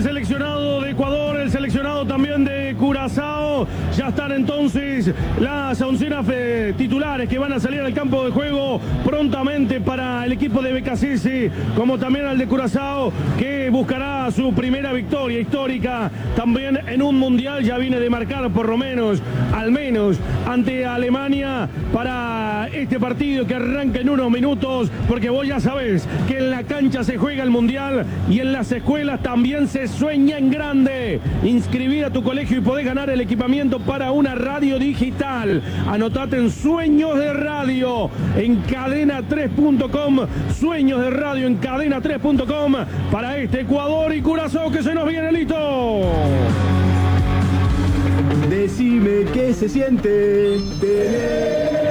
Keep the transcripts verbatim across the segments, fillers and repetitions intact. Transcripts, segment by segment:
seleccionado de Ecuador, el seleccionado también de Curazao. Ya están entonces las oncenas eh, titulares que van a salir al campo de juego prontamente para el equipo de B K C S, como también al de Curazao, que buscará su primera victoria histórica también en un mundial. Ya viene de marcar por lo menos, al menos, ante Alemania para este partido que arranca en unos minutos, porque vos ya sabés que en la cancha se juega el mundial y en las escuelas también se sueña en grande. Inscribir a tu colegio y podés ganar el equipamiento para una radio digital. Anotate en Sueños de Radio en cadena tres punto com. Sueños de Radio en cadena tres punto com para este Ecuador y Curazao que se nos viene, listo. Decime qué se siente tener.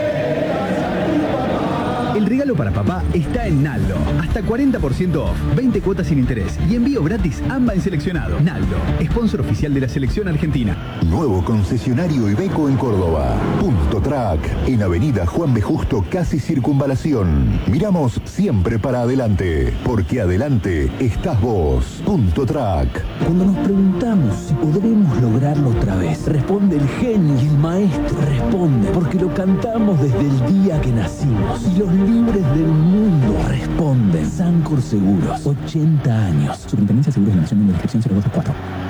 El regalo para papá está en Naldo. Hasta cuarenta por ciento off, veinte cuotas sin interés y envío gratis AMBA en seleccionado. Naldo, sponsor oficial de la selección argentina. Nuevo concesionario Iveco en Córdoba. Punto Track, en Avenida Juan B. Justo, casi Circunvalación. Miramos siempre para adelante, porque adelante estás vos. Punto Track. Cuando nos preguntamos si podremos lograrlo otra vez, responde el genio y el maestro responde, porque lo cantamos desde el día que nacimos. Y los libres del mundo responden. Sancor Seguros, ochenta años. Superintendencia de Seguros de la Nación, número de inscripción cero dos cuatro.